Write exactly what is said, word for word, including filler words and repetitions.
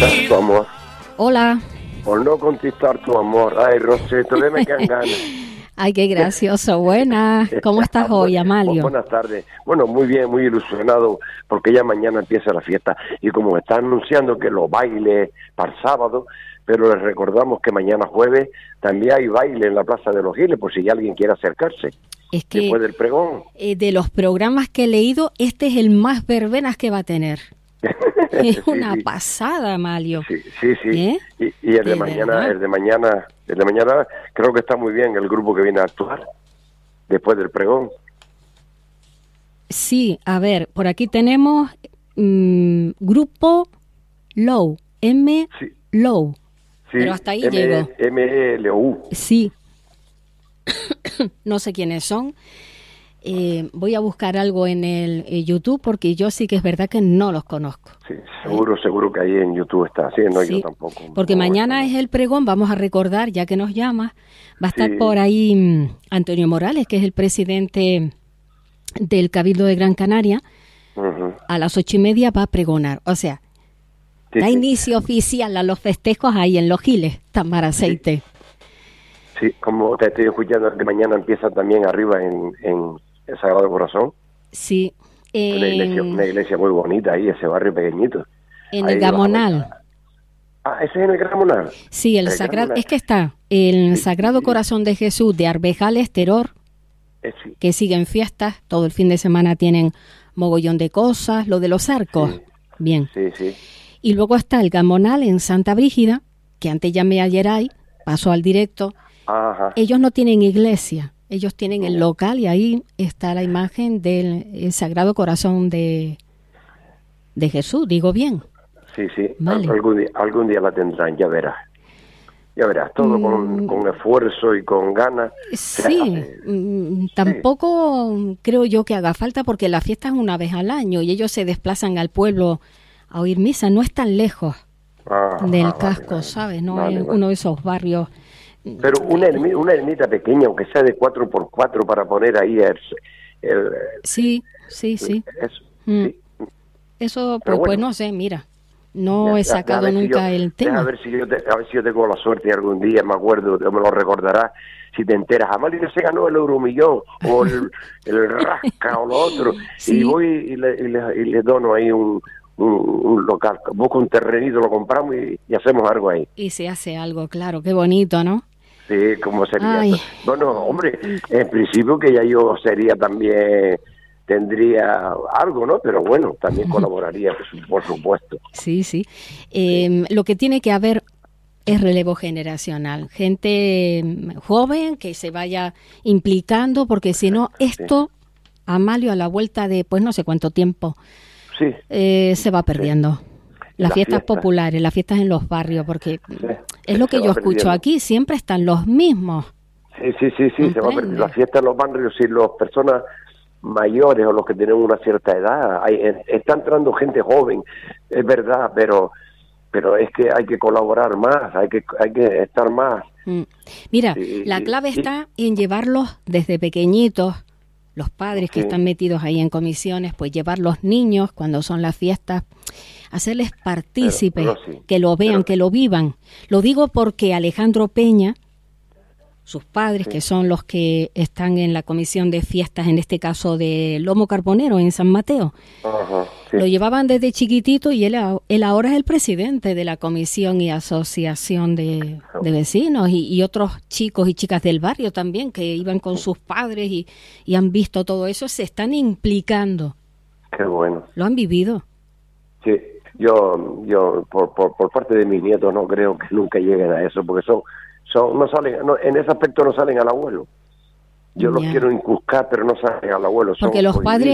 contestar tu amor. Hola. Por no contestar tu amor. Ay, Rosé, todavía me quedan ganas. Ay, qué gracioso. Buenas. ¿Cómo estás hoy, Amalio? Buenas tardes. Bueno, muy bien, muy ilusionado, porque ya mañana empieza la fiesta. Y como me están anunciando que los bailes para el sábado, pero les recordamos que mañana jueves también hay baile en la Plaza de los Giles, por si alguien quiere acercarse. Es que después del pregón. Eh, de los programas que he leído, este es el más verbenas que va a tener. Es sí, una sí. pasada, Amalio. Sí, sí, sí. ¿Eh? Y, y el de, ¿De mañana, verdad? el de mañana, el de mañana creo que está muy bien el grupo que viene a actuar después del pregón. Sí, a ver, por aquí tenemos mmm, Grupo Low, M Sí. Low. Sí, Pero hasta ahí M- llego. M L O U. Sí. No sé quiénes son. Eh, voy a buscar algo en el eh, YouTube porque yo sí que es verdad que no los conozco. Sí, seguro, seguro que ahí en YouTube está. Sí, no, Sí, yo tampoco. porque No, mañana no. es el pregón, vamos a recordar, ya que nos llama, va a estar Sí. por ahí mm, Antonio Morales, que es el presidente del Cabildo de Gran Canaria, Ujú. a las ocho y media va a pregonar. O sea, Sí, da sí. inicio oficial a los festejos ahí en Los Giles, Tamar Aceite. Sí, como te estoy escuchando, que mañana empieza también arriba en, en el Sagrado Corazón. Sí, Una iglesia, en, una iglesia muy bonita ahí, ese barrio pequeñito. en Ahí el vas a Gamonal. ver. Ah, ese es en el Gamonal. Sí, el El sagrado, Gamonal. es que está el Sí, Sagrado sí. Corazón de Jesús de Arbejales, Teror, Eh, sí. que siguen fiestas, todo el fin de semana tienen mogollón de cosas, lo de los arcos, Sí. bien. Sí, sí. Y luego está el Gamonal en Santa Brígida, que antes llamé a Geray, pasó al directo. Ajá. Ellos no tienen iglesia, ellos tienen el local y ahí está la imagen del el Sagrado Corazón de, de Jesús, digo bien. Sí, sí. Vale. Al- Algún día, algún día la tendrán, ya verás. Ya verás, todo con, Mm. con esfuerzo y con ganas. se Sí, hace. mm, tampoco creo yo que haga falta porque la fiesta es una vez al año y ellos se desplazan al pueblo a oír misa, no es tan lejos Ah, del ah, vale, casco, vale. ¿sabes? No Vale, es vale. uno de esos barrios. Pero una, ermi- una ermita pequeña, aunque sea de cuatro por cuatro, para poner ahí el... el- Sí, sí, sí. eso, Mm. sí. Eso, Pero pues, pues bueno. no sé, mira, no he Deja- sacado deja ver si nunca yo- el deja tema. A ver, si yo te- a ver si yo tengo la suerte y algún día me acuerdo, me lo recordarás, si te enteras, Amalio se ganó el Euromillón, o el, el Rasca, o lo otro, Sí. y voy y le, y le, y le dono ahí un, un, un local, busco un terrenito, lo compramos y, y hacemos algo ahí. Y se hace algo, claro, qué bonito, ¿no? Sí, como sería Ay. eso. Bueno, hombre, en principio que ya yo sería también, tendría algo, ¿no? Pero bueno, también colaboraría, pues, por supuesto. Sí, sí. Eh, lo que tiene que haber es relevo generacional, gente mm, joven que se vaya implicando, porque si no, esto, Amalio, a la vuelta de, pues no sé cuánto tiempo, Sí, eh, se va perdiendo. Las, Las fiestas, fiestas. populares, las fiestas en los barrios, porque sí. es lo que Se yo va escucho perdiendo. aquí, siempre están los mismos. Sí, sí, sí, sí, se va a perder. Comprende. La fiesta en los barrios, si las personas mayores o los que tienen una cierta edad, hay, eh, está entrando gente joven, es verdad, pero pero es que hay que colaborar más, hay que hay que estar más. Mm. Mira, Sí, la sí, clave sí. está en llevarlos desde pequeñitos, los padres que Sí. están metidos ahí en comisiones, pues llevar los niños cuando son las fiestas, hacerles partícipes, Pero, Rosy, que lo vean, pero- que lo vivan. Lo digo porque Alejandro Peña, sus padres, Sí. que son los que están en la comisión de fiestas, en este caso de Lomo Carbonero en San Mateo, Ajá, sí. lo llevaban desde chiquitito y él, a- él ahora es el presidente de la comisión y asociación de, de vecinos y, y otros chicos y chicas del barrio también que iban con sus padres y, y han visto todo eso, se están implicando, Qué bueno. lo han vivido. Sí, yo yo por, por por parte de mis nietos no creo que nunca lleguen a eso, porque son son no salen no, en ese aspecto no salen al abuelo. Yo los Ya. quiero inculcar, pero no salen al abuelo. Son Porque los padres